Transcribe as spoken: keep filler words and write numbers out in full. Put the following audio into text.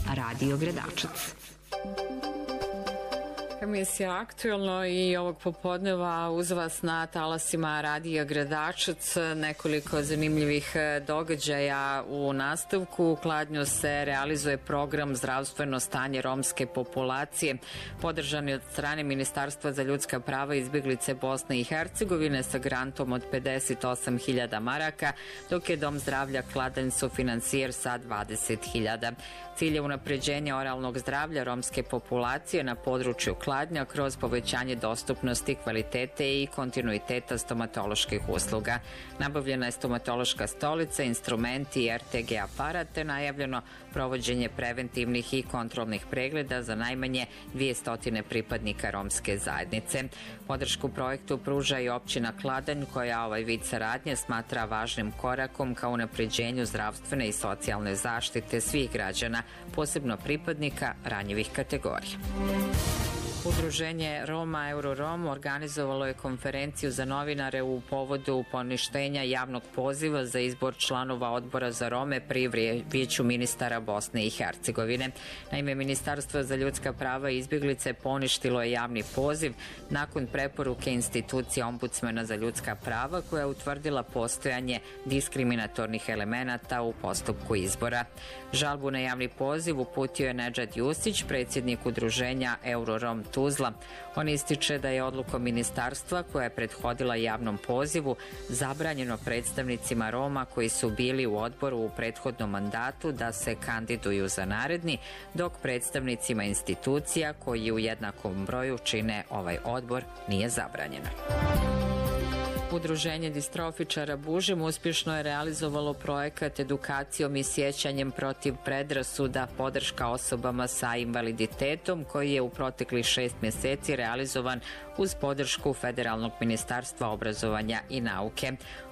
Radio Gradačac. Emisija Aktuelno i ovog popodneva uz vas na talasima Radija Gradačac. Nekoliko zanimljivih događaja u nastavku. U Kladnju se realizuje program Zdravstveno stanje romske populacije, podržan je od strane Ministarstva za ljudska prava i izbjeglice Bosne i Hercegovine sa grantom od pedeset osam hiljada maraka, dok je Dom zdravlja Kladanj sufinancijer sa dvadeset hiljada. Cilj je unapređenje oralnog zdravlja romske populacije na području Kladnja kroz povećanje dostupnosti, kvalitete i kontinuiteta stomatoloških usluga. Nabavljena je stomatološka stolica, instrumenti i er te ge aparat, te najavljeno provođenje preventivnih i kontrolnih pregleda za najmanje dvjesto pripadnika romske zajednice. Podršku projektu pruža i općina Kladanj, koja ovaj vid saradnje smatra važnim korakom ka unapređenju zdravstvene i socijalne zaštite svih građana, posebno pripadnika ranjivih kategorija. Udruženje Roma Eurorom organizovalo je konferenciju za novinare u povodu poništenja javnog poziva za izbor članova odbora za Rome pri Vijeću ministara Bosne i Hercegovine. Naime, Ministarstvo za ljudska prava i izbjeglice poništilo je javni poziv nakon preporuke institucije Ombudsmana za ljudska prava, koja je utvrdila postojanje diskriminatornih elemenata u postupku izbora. Žalbu na javni poziv uputio je Nedžad Jusić, predsjednik udruženja Eurorom Tuzla. On ističe da je odlukom ministarstva, koja je prethodila javnom pozivu, zabranjeno predstavnicima Roma koji su bili u odboru u prethodnom mandatu da se kandiduju za naredni, dok predstavnicima institucija koji u jednakom broju čine ovaj odbor nije zabranjeno. Udruženje distrofičara Bužim uspješno je realizovalo projekat edukacijom i sjećanjem protiv predrasuda podrška osobama sa invaliditetom, koji je u proteklih šest mjeseci realizovan uz podršku Federalnog ministarstva obrazovanja i nauke.